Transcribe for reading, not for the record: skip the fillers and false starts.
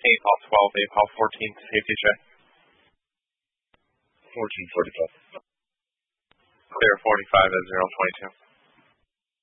8-Pal 12, 8-Pal 14, safety check. 1445. Clear 45 at 022.